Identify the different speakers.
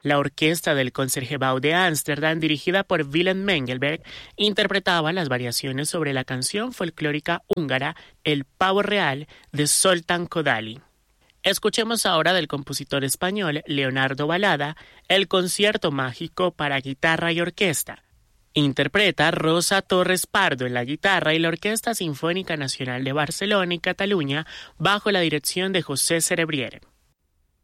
Speaker 1: La orquesta del Concertgebouw de Ámsterdam, dirigida por Willem Mengelberg, interpretaba las variaciones sobre la canción folclórica húngara El pavo real de Zoltán Kodály. Escuchemos ahora del compositor español Leonardo Balada el concierto mágico para guitarra y orquesta. Interpreta Rosa Torres Pardo en la guitarra y la Orquesta Sinfónica Nacional de Barcelona y Cataluña bajo la dirección de José Cerebriere.